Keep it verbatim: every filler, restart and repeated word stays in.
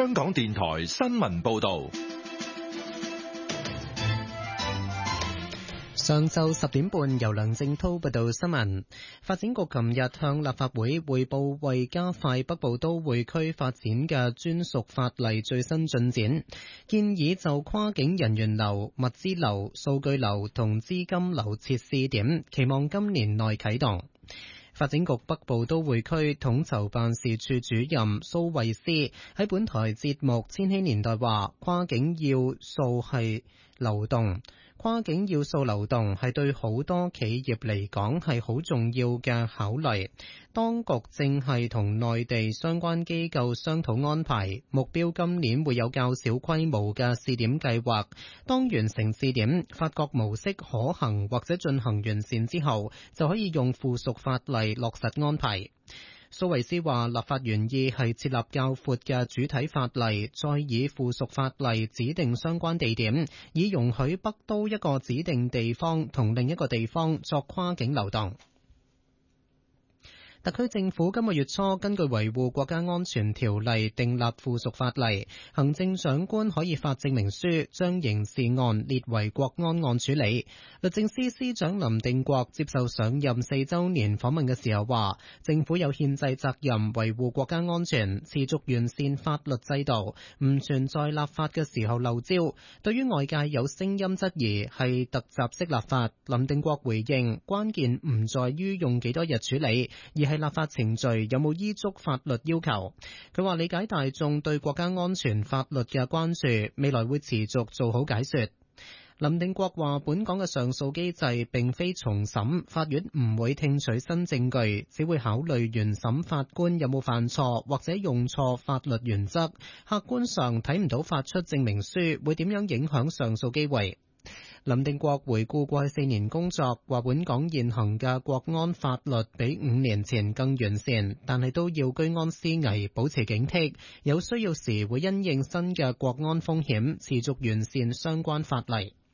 香港電台新聞報道。 上晝十點半，由梁正濤報道新聞。發展局琴日向立法會匯報為加快北部都會區發展嘅專屬法例最新進展，建議就跨境人員流、物資流、數據流同資金流設試點，期望今年內啟動。發展局北部都會區統籌辦事處主任蘇慧思喺本台節目《千禧年代》話，跨境要素係流動。跨境要素流動係對好多企業嚟講係好重要嘅考慮。當局正係同內地相關機構商討安排，目標今年會有較小規模嘅試點計劃。當完成試點，發覺模式可行或者進行完善之後，就可以用附屬法例落實安排。蘇維斯話，立法原意係設立較闊嘅主體法例，再以附屬法例指定相關地點，以容許北都一個指定地方同另一個地方作跨境流動。特區政府今個月初根據維護國家安全條例訂立附屬法例，行政長官可以發證明書將刑事案列為國安案處理。律政司司長林定國接受上任四週年訪問嘅時候話，政府有憲制責任維護國家安全，持續完善法律制度，唔存在立法嘅時候漏招。對於外界有聲音質疑係突襲式立法，林定國回應，關鍵唔在於用幾多日處理，而係立法程序有冇依足法律要求。佢話理解大眾對國家安全法律嘅關注，未來會持續做好解說。林定國話，本港嘅上訴機制並非重審，法院唔會聽取新證據，只會考慮原審法官有冇犯錯或者用錯法律原則。客觀上睇唔到發出證明書會點樣影響上訴機會。林定國回顧過去四年工作，話本港現行嘅國安法律比五年前更完善，但係都要居安思危，保持警惕，有需要時會因應新嘅國安風險，持續完善相關法例。